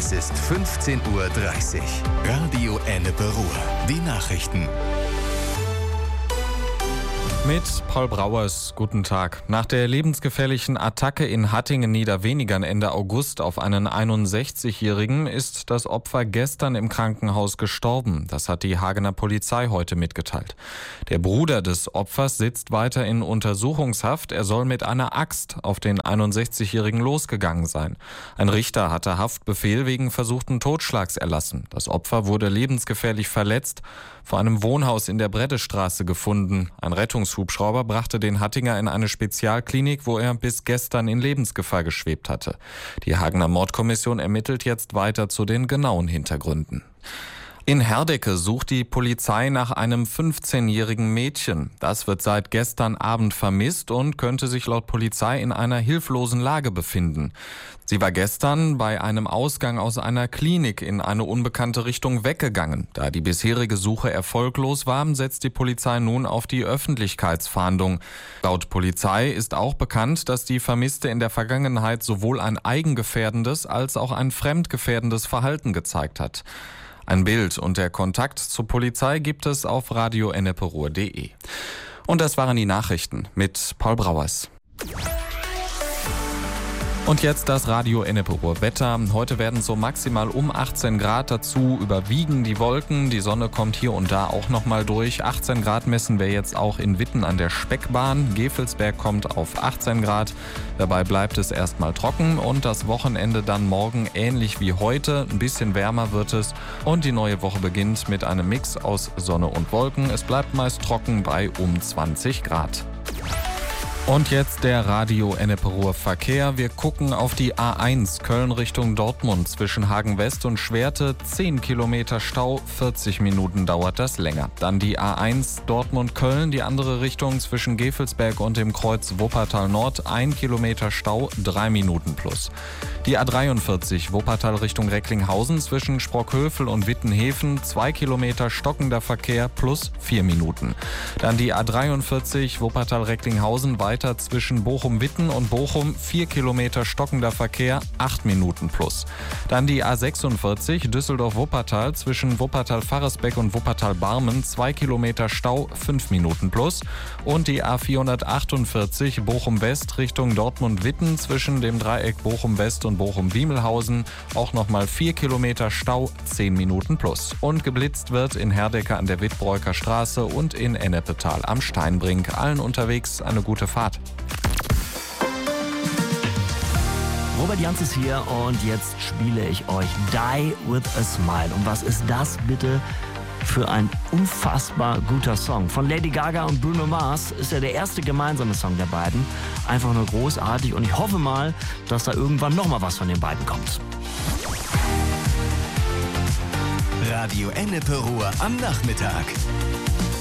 Es ist 15:30 Uhr. Radio Ennepe Ruhr. Die Nachrichten. Mit Paul Brauers, guten Tag. Nach der lebensgefährlichen Attacke in Hattingen-Niederwenigern Ende August auf einen 61-Jährigen ist das Opfer gestern im Krankenhaus gestorben. Das hat die Hagener Polizei heute mitgeteilt. Der Bruder des Opfers sitzt weiter in Untersuchungshaft. Er soll mit einer Axt auf den 61-Jährigen losgegangen sein. Ein Richter hatte Haftbefehl wegen versuchten Totschlags erlassen. Das Opfer wurde lebensgefährlich verletzt, vor einem Wohnhaus in der Breddestraße gefunden. Ein Rettungshubschrauber brachte den Hattinger in eine Spezialklinik, wo er bis gestern in Lebensgefahr geschwebt hatte. Die Hagener Mordkommission ermittelt jetzt weiter zu den genauen Hintergründen. In Herdecke sucht die Polizei nach einem 15-jährigen Mädchen. Das wird seit gestern Abend vermisst und könnte sich laut Polizei in einer hilflosen Lage befinden. Sie war gestern bei einem Ausgang aus einer Klinik in eine unbekannte Richtung weggegangen. Da die bisherige Suche erfolglos war, setzt die Polizei nun auf die Öffentlichkeitsfahndung. Laut Polizei ist auch bekannt, dass die Vermisste in der Vergangenheit sowohl ein eigengefährdendes als auch ein fremdgefährdendes Verhalten gezeigt hat. Ein Bild und der Kontakt zur Polizei gibt es auf radioenneperuhr.de. Und das waren die Nachrichten mit Paul Brauers. Und jetzt das Radio Ennepe Ruhr Wetter. Heute werden so maximal um 18 Grad, dazu überwiegen die Wolken. Die Sonne kommt hier und da auch nochmal durch. 18 Grad messen wir jetzt auch in Witten an der Speckbahn. Gevelsberg kommt auf 18 Grad. Dabei bleibt es erstmal trocken und das Wochenende dann morgen ähnlich wie heute. Ein bisschen wärmer wird es und die neue Woche beginnt mit einem Mix aus Sonne und Wolken. Es bleibt meist trocken bei um 20 Grad. Und jetzt der Radio Ennepe Ruhr Verkehr. Wir gucken auf die A1 Köln Richtung Dortmund zwischen Hagen-West und Schwerte. 10 Kilometer Stau, 40 Minuten dauert das länger. Dann die A1 Dortmund-Köln, die andere Richtung zwischen Gevelsberg und dem Kreuz Wuppertal Nord. 1 Kilometer Stau, 3 Minuten plus. Die A43 Wuppertal Richtung Recklinghausen zwischen Sprockhövel und Wittenhäfen. 2 Kilometer stockender Verkehr plus 4 Minuten. Dann die A43 Wuppertal-Recklinghausen weiter zwischen Bochum-Witten und Bochum, 4 Kilometer stockender Verkehr, 8 Minuten plus. Dann die A46 Düsseldorf-Wuppertal zwischen Wuppertal-Farresbeck und Wuppertal-Barmen, 2 Kilometer Stau, 5 Minuten plus. Und die A448 Bochum-West Richtung Dortmund-Witten zwischen dem Dreieck Bochum-West und Bochum-Wiemelhausen, auch nochmal 4 Kilometer Stau, 10 Minuten plus. Und geblitzt wird in Herdecke an der Wittbräuker Straße und in Ennepetal am Steinbrink. Allen unterwegs eine gute Fahrt. Robert Jans ist hier und jetzt spiele ich euch Die With A Smile. Und was ist das bitte für ein unfassbar guter Song? Von Lady Gaga und Bruno Mars ist ja der erste gemeinsame Song der beiden. Einfach nur großartig und ich hoffe mal, dass da irgendwann nochmal was von den beiden kommt. Radio Ennepe Ruhr am Nachmittag.